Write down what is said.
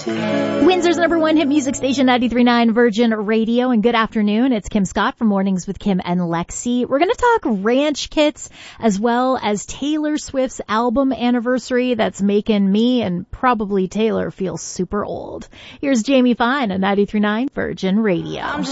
Windsor's number one hit music station, 93.9 Virgin Radio. And good afternoon. It's Kim Scott from Mornings with Kim and Lexi. We're going to talk ranch kits as well as Taylor Swift's album anniversary that's making me and probably Taylor feel super old. Here's Jamie Fine on 93.9 Virgin Radio.